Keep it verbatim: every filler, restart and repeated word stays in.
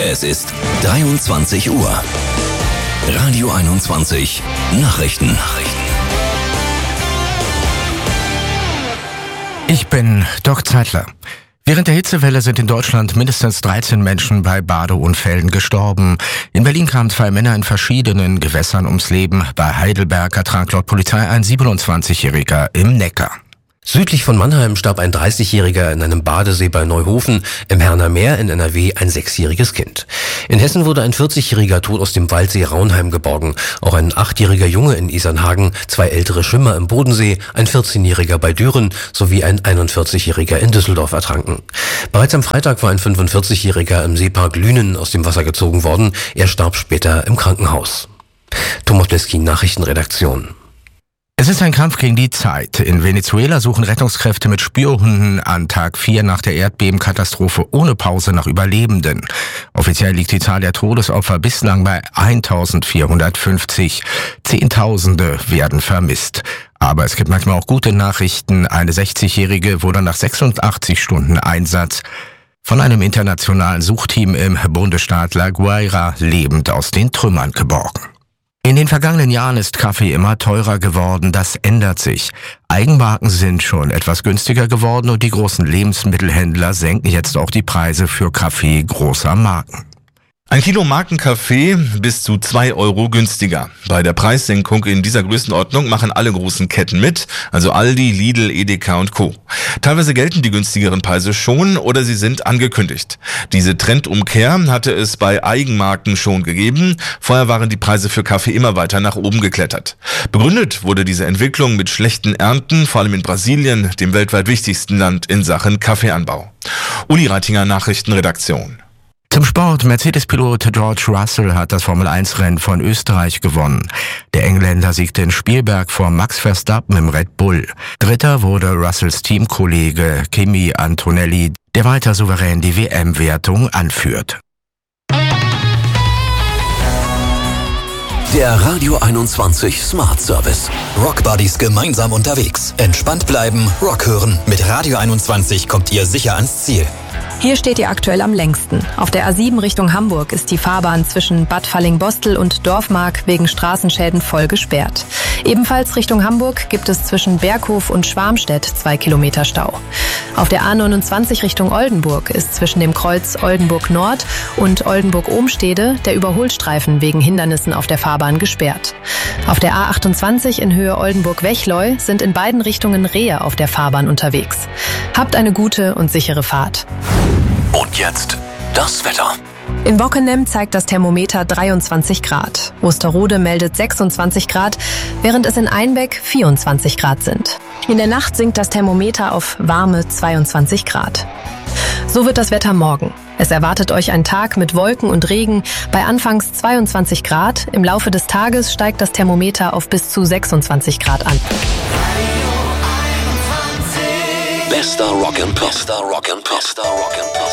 Es ist dreiundzwanzig Uhr. Radio einundzwanzig Nachrichten. Ich bin Doc Zeitler. Während der Hitzewelle sind in Deutschland mindestens dreizehn Menschen bei Badeunfällen gestorben. In Berlin kamen zwei Männer in verschiedenen Gewässern ums Leben. Bei Heidelberg ertrank laut Polizei ein siebenundzwanzigjähriger im Neckar. Südlich von Mannheim starb ein dreißigjähriger in einem Badesee bei Neuhofen, im Herner Meer in N R W ein sechsjähriges Kind. In Hessen wurde ein vierzigjähriger tot aus dem Waldsee Raunheim geborgen. Auch ein achtjähriger Junge in Isernhagen, zwei ältere Schwimmer im Bodensee, ein vierzehnjähriger bei Düren sowie ein einundvierzigjähriger in Düsseldorf ertranken. Bereits am Freitag war ein fünfundvierzigjähriger im Seepark Lünen aus dem Wasser gezogen worden. Er starb später im Krankenhaus. Thomas Bleski, Nachrichtenredaktion. Es ist ein Kampf gegen die Zeit. In Venezuela suchen Rettungskräfte mit Spürhunden an Tag vier nach der Erdbebenkatastrophe ohne Pause nach Überlebenden. Offiziell liegt die Zahl der Todesopfer bislang bei eintausendvierhundertfünfzig. Zehntausende werden vermisst. Aber es gibt manchmal auch gute Nachrichten. Eine sechzigjährige wurde nach sechsundachtzig Stunden Einsatz von einem internationalen Suchteam im Bundesstaat La Guaira lebend aus den Trümmern geborgen. In den vergangenen Jahren ist Kaffee immer teurer geworden, das ändert sich. Eigenmarken sind schon etwas günstiger geworden und die großen Lebensmittelhändler senken jetzt auch die Preise für Kaffee großer Marken. Ein Kilo Markenkaffee bis zu zwei Euro günstiger. Bei der Preissenkung in dieser Größenordnung machen alle großen Ketten mit, also Aldi, Lidl, Edeka und Co. Teilweise gelten die günstigeren Preise schon oder sie sind angekündigt. Diese Trendumkehr hatte es bei Eigenmarken schon gegeben. Vorher waren die Preise für Kaffee immer weiter nach oben geklettert. Begründet wurde diese Entwicklung mit schlechten Ernten, vor allem in Brasilien, dem weltweit wichtigsten Land in Sachen Kaffeeanbau. Uli Reitinger, Nachrichtenredaktion. Zum Sport. Mercedes-Pilot George Russell hat das Formel eins Rennen von Österreich gewonnen. Der Engländer siegte in Spielberg vor Max Verstappen im Red Bull. Dritter wurde Russells Teamkollege Kimi Antonelli, der weiter souverän die W M-Wertung anführt. Der Radio einundzwanzig Smart Service. Rock Buddies gemeinsam unterwegs. Entspannt bleiben, Rock hören. Mit Radio einundzwanzig kommt ihr sicher ans Ziel. Hier steht ihr aktuell am längsten. Auf der A sieben Richtung Hamburg ist die Fahrbahn zwischen Bad Falling-Bostel und Dorfmark wegen Straßenschäden voll gesperrt. Ebenfalls Richtung Hamburg gibt es zwischen Berghof und Schwarmstedt zwei Kilometer Stau. Auf der A neunundzwanzig Richtung Oldenburg ist zwischen dem Kreuz Oldenburg Nord und Oldenburg-Ohmstede der Überholstreifen wegen Hindernissen auf der Fahrbahn gesperrt. Auf der A achtundzwanzig in Höhe Oldenburg-Wechleu sind in beiden Richtungen Rehe auf der Fahrbahn unterwegs. Habt eine gute und sichere Fahrt. Und jetzt das Wetter. In Bockenem zeigt das Thermometer dreiundzwanzig Grad. Osterode meldet sechsundzwanzig Grad, während es in Einbeck vierundzwanzig Grad sind. In der Nacht sinkt das Thermometer auf warme zweiundzwanzig Grad. So wird das Wetter morgen. Es erwartet euch ein Tag mit Wolken und Regen bei anfangs zweiundzwanzig Grad. Im Laufe des Tages steigt das Thermometer auf bis zu sechsundzwanzig Grad an. Bester Rock and Pop. Bester Rock and Pop. Bester Rock and Pop.